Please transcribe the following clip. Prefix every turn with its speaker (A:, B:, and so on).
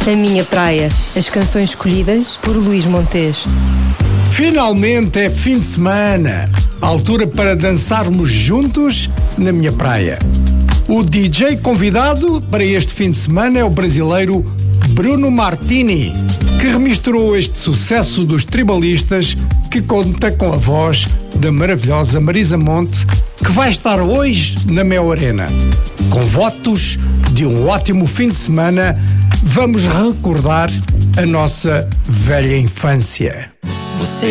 A: A Minha Praia, as canções escolhidas por Luís Montes.
B: Finalmente é fim de semana, altura para dançarmos juntos na minha praia. O DJ convidado para este fim de semana é o brasileiro Bruno Martini, que remisturou este sucesso dos tribalistas, que conta com a voz da maravilhosa Marisa Monte, que vai estar hoje na Mel Arena. Com votos de um ótimo fim de semana, vamos recordar a nossa velha infância.